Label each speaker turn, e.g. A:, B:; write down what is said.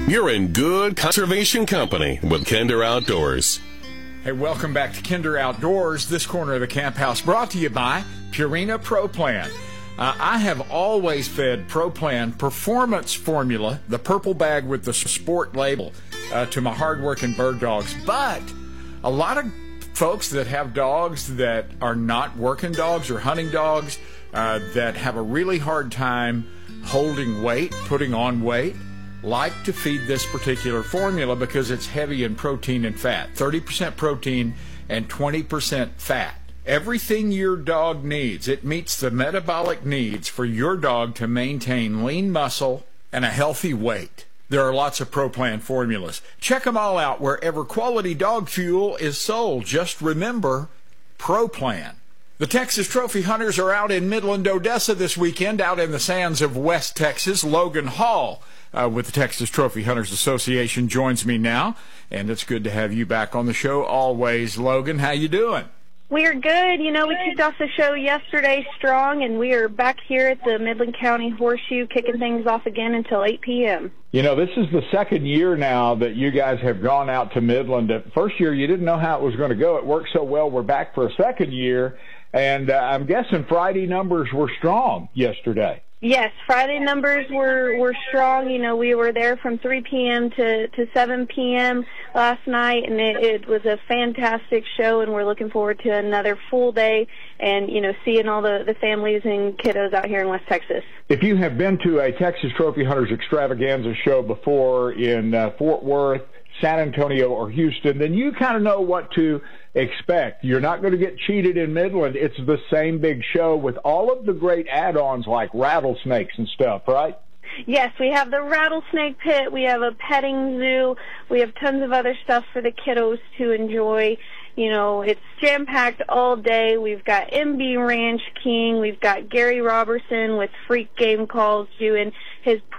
A: You're in good conservation company with Kinder Outdoors.
B: Hey, welcome back to Kinder Outdoors. This corner of the camp house brought to you by Purina Pro Plan. I have always fed Pro Plan Performance Formula, the purple bag with the sport label, to my hardworking bird dogs. But a lot of folks that have dogs that are not working dogs or hunting dogs that have a really hard time holding weight, putting on weight, like to feed this particular formula because it's heavy in protein and fat, 30% protein and 20% fat. Everything your dog needs. It meets the metabolic needs for your dog to maintain lean muscle and a healthy weight. There are lots of Pro Plan formulas. Check them all out wherever quality dog fuel is sold. Just remember, Pro Plan. The Texas Trophy Hunters are out in Midland, Odessa this weekend, out in the sands of West Texas. Logan Hall with the Texas Trophy Hunters Association joins me now, and it's good to have you back on the show always. Logan, how you doing?
C: We're good. You know, we kicked off the show yesterday strong, and we are back here at the Midland County Horseshoe kicking things off again until 8 p.m.
B: You know, this is the second year now that you guys have gone out to Midland. The first year, you didn't know how it was going to go. It worked so well. We're back for a second year, and I'm guessing Friday numbers were strong yesterday.
C: Yes, Friday numbers were strong. You know, we were there from 3 p.m. to 7 p.m. last night, and it was a fantastic show, and we're looking forward to another full day and, you know, seeing all the families and kiddos out here in West Texas.
B: If you have been to a Texas Trophy Hunters Extravaganza show before in Fort Worth, San Antonio, or Houston, then you kind of know what to expect. You're not going to get cheated in Midland. It's the same big show with all of the great add-ons like rattlesnakes and stuff, right?
C: Yes, we have the rattlesnake pit. We have a petting zoo. We have tons of other stuff for the kiddos to enjoy. You know, it's jam-packed all day. We've got MB Ranch King. We've got Gary Robertson with Freak Game Calls doing his